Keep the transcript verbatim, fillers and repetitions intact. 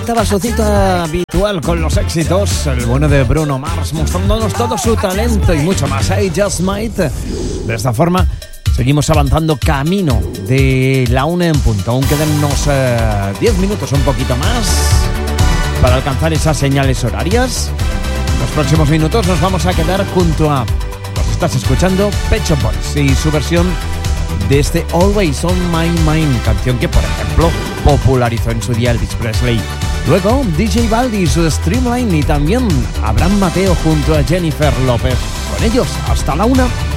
La su cita habitual con los éxitos, el bueno de Bruno Mars, mostrándonos todo su talento y mucho más. I Just Might. De esta forma seguimos avanzando camino de la una en punto. Aún quedan unos eh, diez minutos, un poquito más, para alcanzar esas señales horarias. En los próximos minutos nos vamos a quedar junto a, nos estás escuchando, Pet Shop Boys y su versión de este Always On My Mind, canción que, por ejemplo, popularizó en su día Elvis Presley. Luego, D J Baldi y su Streamline, y también Abraham Mateo junto a Jennifer López. Con ellos, hasta la una.